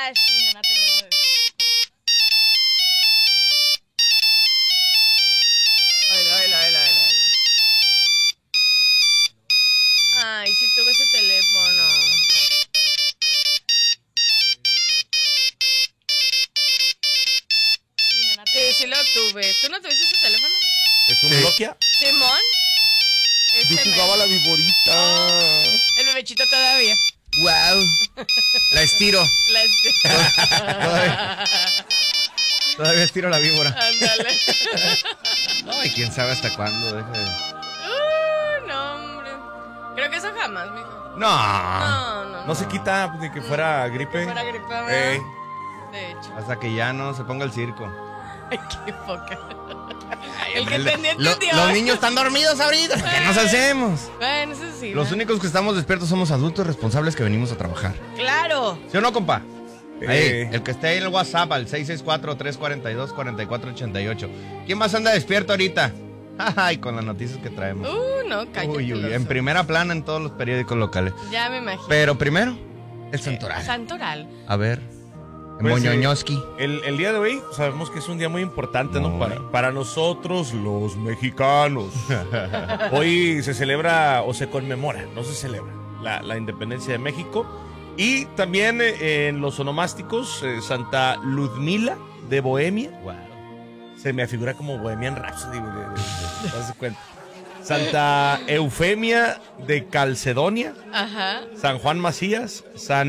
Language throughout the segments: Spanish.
Flash. Mi nana tenía... Oíla. Ay, sí tuve ese teléfono. Sí lo tuve. ¿Tú no tuviste ese teléfono? ¿Es un Nokia? ¿Simón? Yo jugaba la viborita. El bebechito todavía. Wow. La estiro. Todavía estiro la víbora. Ándale. Ay, quién sabe hasta cuándo. No, hombre. Creo que eso jamás, mijo. No. No se quita ni que fuera gripe. Que fuera gripe, ¿verdad? De hecho. Hasta que ya no se ponga el circo. Ay, qué poca. El que entendió. Los niños están dormidos ahorita. ¿Qué nos hacemos? Bueno, eso sí. Los únicos que estamos despiertos somos adultos responsables que venimos a trabajar. Claro. ¿Sí o no, compa? Ahí, el que esté ahí en el WhatsApp al 664-342-4488. ¿Quién más anda despierto ahorita? Ay, con las noticias que traemos. No, cállate. En primera plana en todos los periódicos locales. Ya me imagino. Pero primero, el santoral. Santoral. A ver, Pues, Moñoñoski. El día de hoy sabemos que es un día muy importante, ¿no? Para nosotros, los mexicanos. Hoy se celebra o se conmemora, no se celebra, la independencia de México. Y también en los onomásticos, Santa Ludmila de Bohemia. Wow. Se me afigura como Bohemian Rhapsody. ¿Te das cuenta? Santa Eufemia de Calcedonia. Ajá. San Juan Macías.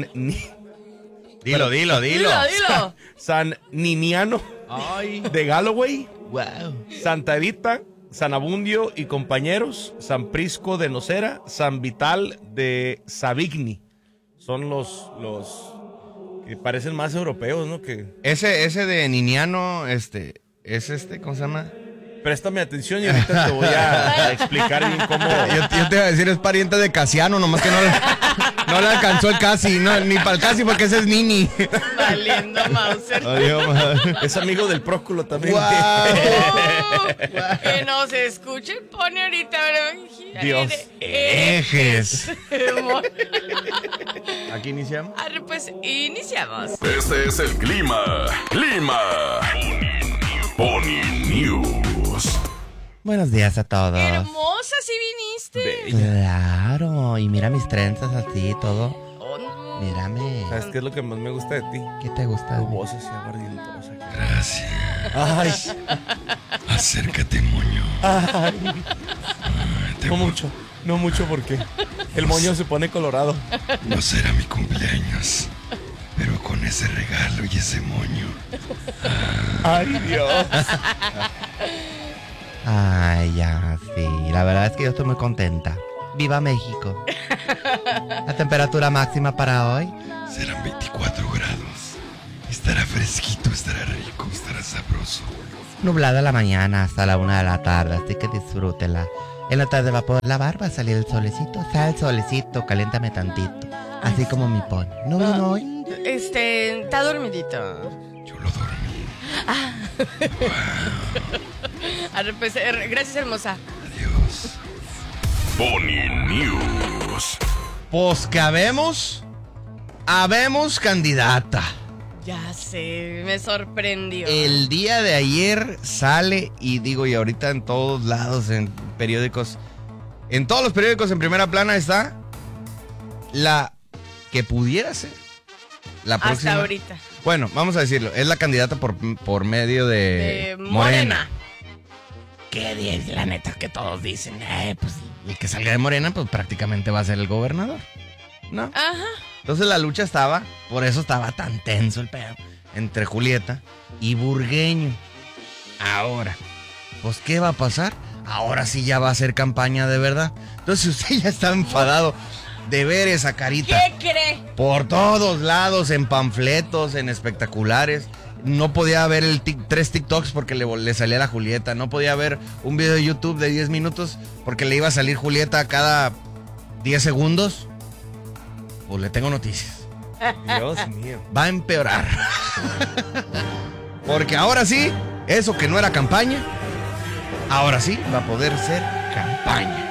Dilo. San Niniano de Galloway. Wow. Santa Edita, San Abundio y compañeros. San Prisco de Nocera. San Vital de Savigny. Son los que parecen más europeos, ¿no? Que... Ese de Niniano, ¿cómo se llama? Préstame atención y ahorita te voy a explicar bien cómo... Yo te iba a decir, es pariente de Casiano, nomás que no le alcanzó el Casi, no, ni para el Casi porque ese es Nini. Valiendo Mauser. Adiós, madre. Es amigo del Próculo también. Wow. Que no se escuche, pone ahorita, ¿verdad? Dios. Ejes. ¿Aquí iniciamos? Pues iniciamos. Este es el clima. Pony News. Buenos días a todos. Hermosa, sí viniste. Claro, y mira mis trenzas así, todo. Oh, no. Mírame. ¿Sabes qué es lo que más me gusta de ti? ¿Qué te gusta? Tu voz así aguardientosa. Gracias. Ay, Acércate, moño. no mucho porque el moño se pone colorado. No será mi cumpleaños, pero con ese regalo y ese moño. Ay, Dios. Ay, ya, sí. La verdad es que yo estoy muy contenta. ¡Viva México! La temperatura máxima para hoy Serán 24 grados. Estará fresquito, estará rico, estará sabroso. nublada la mañana hasta la 1 de la tarde, así que disfrútela. En la tarde va a poder lavar, va a salir el solecito. Sal el solecito, caléntame tantito. Así como mi pony. ¿No vino hoy? Está dormidito. Yo lo dormí. Pues, gracias, hermosa. Adiós. Pony News. Pues que habemos candidata. Ya sé, me sorprendió. El día de ayer sale, y ahorita en todos lados, en periódicos, en todos los periódicos en primera plana está la que pudiera ser la próxima. Hasta ahorita. Bueno, vamos a decirlo, es la candidata por medio de Morena. Que la neta que todos dicen, pues el que salga de Morena, pues prácticamente va a ser el gobernador, ¿no? Ajá. Entonces la lucha por eso estaba tan tenso el pedo, entre Julieta y Burgueño. Ahora, pues ¿qué va a pasar? Ahora sí ya va a ser campaña de verdad. Entonces usted ya está enfadado de ver esa carita. ¿Qué cree? Por todos lados, en panfletos, en espectaculares. No podía ver 3 TikToks porque le salía la Julieta. No podía ver un video de YouTube de 10 minutos porque le iba a salir Julieta cada 10 segundos. Pues le tengo noticias. Dios mío. Va a empeorar. Porque ahora sí, eso que no era campaña, ahora sí va a poder ser campaña.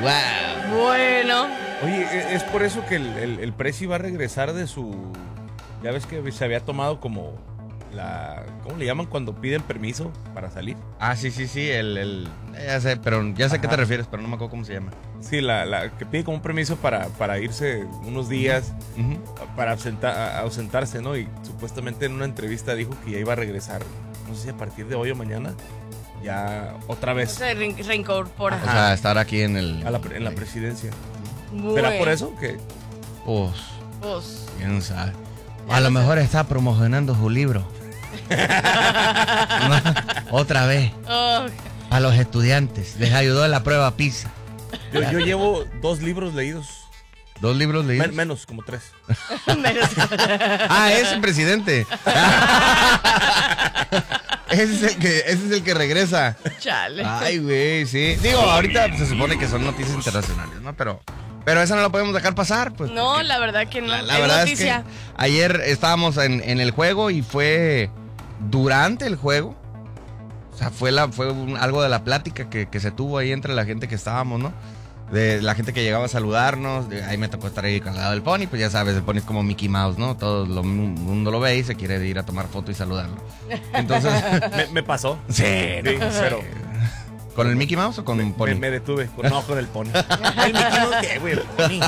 ¡Wow! Bueno. Oye, es por eso que el Prezi va a regresar de su Ya ves que se había tomado como ¿cómo le llaman cuando piden permiso para salir? Ah, sí, ya sé, a qué te refieres, pero no me acuerdo cómo se llama. Sí, la que pide como un permiso para irse unos días, para ausentarse, ¿no? Y supuestamente en una entrevista dijo que ya iba a regresar, no sé si a partir de hoy o mañana, ya otra vez. Se reincorpora. O sea, estar aquí en la presidencia. Bueno. ¿Será por eso que? Pues, Quién sabe. A lo mejor está promocionando su libro. Otra vez. oh, A los estudiantes. Les ayudó en la prueba PISA. Yo llevo 2 libros leídos. 2 libros leídos. Menos, como 3. menos. Ah, es el presidente. Ese es el que regresa. Chale. Ay, güey, sí. Digo, ahorita se supone que son noticias internacionales, ¿no? Pero esa no la podemos dejar pasar, pues. No, la verdad que no. La Es verdad noticia. es que ayer estábamos en el juego y fue durante el juego. O sea, fue algo de la plática que se tuvo ahí entre la gente que estábamos, ¿no? De la gente que llegaba a saludarnos. Ahí me tocó estar ahí al lado del Pony. Pues ya sabes, el Pony es como Mickey Mouse, ¿no? Todo el mundo lo ve y se quiere ir a tomar foto y saludarlo. Entonces... me pasó. Sí, pero ¿Con el Mickey Mouse o con un Pony? me detuve. Con el Pony. El Mickey Mouse, ¿qué, güey? El Pony.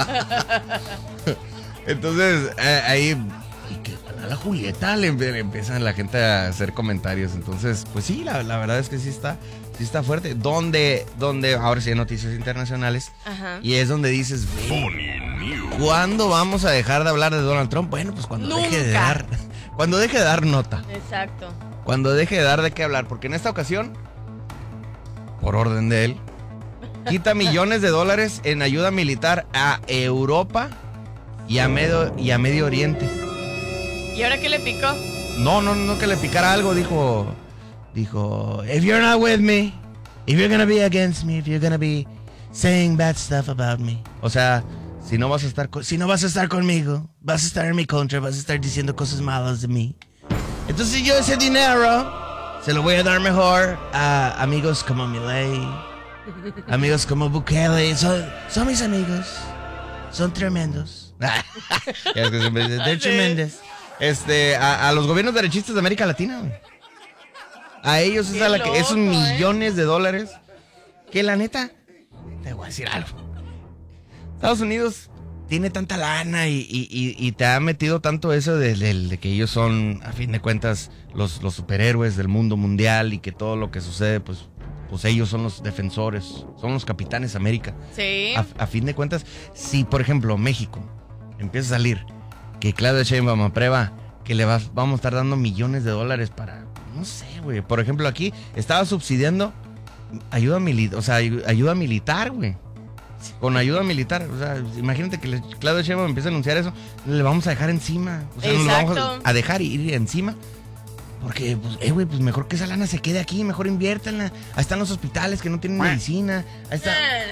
Entonces, ahí... Y que a la Julieta le empiezan la gente a hacer comentarios. Entonces, pues sí, la verdad es que sí está fuerte. Donde ahora sí hay noticias internacionales. Ajá. Y es donde dices, ¿cuándo vamos a dejar de hablar de Donald Trump? Bueno, pues cuando deje de dar nota. Exacto. Cuando deje de dar de qué hablar. Porque en esta ocasión, por orden de él, quita millones de dólares en ayuda militar a Europa y a Medio Oriente. ¿Y ahora qué le picó? No, que le picara algo, dijo, if you're not with me, if you're gonna be against me, if you're gonna be saying bad stuff about me. O sea, si no vas a estar conmigo, vas a estar en mi contra, vas a estar diciendo cosas malas de mí. Entonces yo ese dinero se lo voy a dar mejor a amigos como Milei, amigos como Bukele, son mis amigos, son tremendos. Es que siempre dicen, they're tremendous. A los gobiernos derechistas de América Latina, güey. A ellos es a la que esos millones de dólares que la neta, te voy a decir algo. Estados Unidos tiene tanta lana y te ha metido tanto eso de que ellos son, a fin de cuentas, los superhéroes del mundo mundial y que todo lo que sucede, pues ellos son los defensores, son los capitanes América. Sí. A fin de cuentas, si por ejemplo México empieza a salir que Claudia Sheinbaum aprueba que vamos a estar dando millones de dólares para, no sé, güey. Por ejemplo, aquí estaba subsidiando ayuda militar, güey. Con ayuda militar. O sea, imagínate que Claudia Sheinbaum empieza a anunciar eso, le vamos a dejar encima. O sea, nos lo vamos a dejar ir encima. Porque, pues, güey, pues mejor que esa lana se quede aquí, mejor inviértanla. Ahí están los hospitales que no tienen medicina. Ahí está.